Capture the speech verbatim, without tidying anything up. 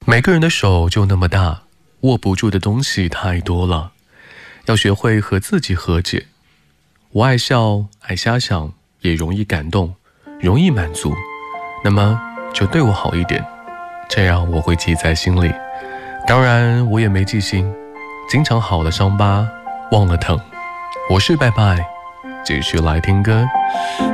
每个人的手就那么大，握不住的东西太多了，要学会和自己和解。我爱笑，爱瞎想，也容易感动，容易满足，那么就对我好一点，这样我会记在心里。当然我也没记性，经常好了伤疤忘了疼。我是拜拜，继续来听歌。